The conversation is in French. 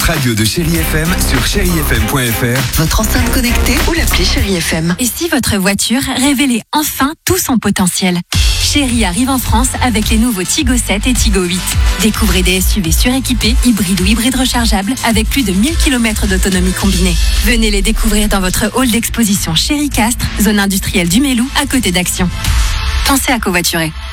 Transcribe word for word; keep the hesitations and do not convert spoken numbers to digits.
l'enceinte radio de Chérie F M sur chérie f m point f r, votre enceinte connectée ou l'appli Chérie F M. Et si votre voiture révélait enfin tout son potentiel? Chérie arrive en France avec les nouveaux Tigo sept et Tigo huit. Découvrez des S U V suréquipés, hybrides ou hybrides rechargeables avec plus de mille kilomètres d'autonomie combinée. Venez les découvrir dans votre hall d'exposition Chérie Castres, zone industrielle du Mélou, à côté d'Action. Pensez à covoiturer.